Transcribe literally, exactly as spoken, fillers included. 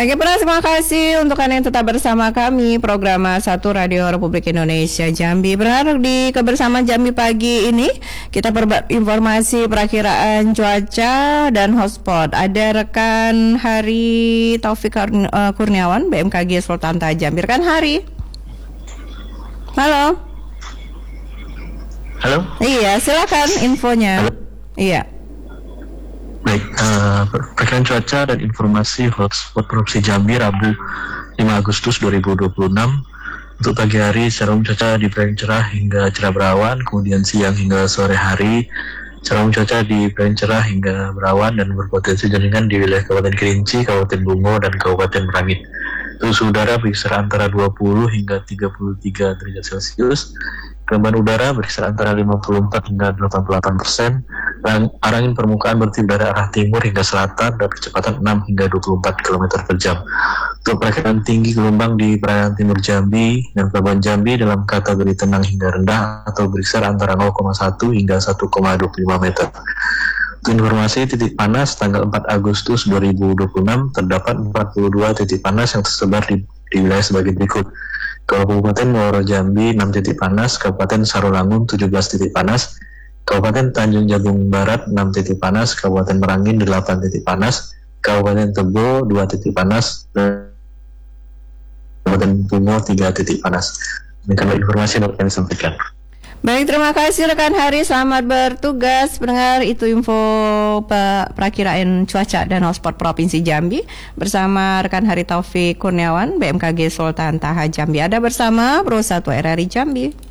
Oke, terima kasih untuk Anda yang tetap bersama kami program satu Radio Republik Indonesia Jambi. Berharap di kebersamaan Jambi pagi ini kita perba- informasi perakiraan cuaca dan hotspot. Ada rekan Hari Taufik Kurniawan B M K G Sultan Taha Jambi. Rekan Hari. Halo. Halo. Iya, silakan infonya. Halo. Iya. Baik, uh, perkiraan cuaca dan informasi hotspot Provinsi Jambi Rabu lima Agustus dua ribu dua puluh enam. Untuk pagi hari secara umum cuaca diperkirakan cerah hingga cerah berawan, kemudian siang hingga sore hari secara umum cuaca diperkirakan cerah hingga berawan dan berpotensi hujan ringan di wilayah Kabupaten Kerinci, Kabupaten Bungo, dan Kabupaten Merangin. Untuk suhu udara berkisar antara dua puluh hingga tiga puluh tiga derajat Celcius. Kelembaban udara berkisar antara lima puluh empat hingga delapan puluh delapan persen. Arangin permukaan bertiup dari arah timur hingga selatan dan kecepatan enam hingga dua puluh empat kilometer per jam. Untuk perkiraan tinggi gelombang di perairan timur Jambi dan Pelabuhan Jambi dalam kategori tenang hingga rendah atau berkisar antara nol koma satu hingga satu koma dua puluh lima meter. Untuk informasi titik panas tanggal empat Agustus dua ribu dua puluh enam terdapat empat puluh dua titik panas yang tersebar di, di wilayah sebagai berikut. Kabupaten Muaro Jambi enam titik panas, Kabupaten Sarolangun tujuh belas titik panas, Kabupaten Tanjung Jabung Barat enam titik panas, Kabupaten Merangin delapan titik panas, Kabupaten Tebo dua titik panas, dan Kabupaten Bungo tiga titik panas. Demikian informasi yang dapat kami sampaikan. Baik, terima kasih rekan Hari, selamat bertugas. Pendengar, itu info perakiraan cuaca dan hotspot Provinsi Jambi bersama rekan Hari Taufik Kurniawan B M K G Sultan Taha Jambi. Ada bersama Pro satu R R I Jambi.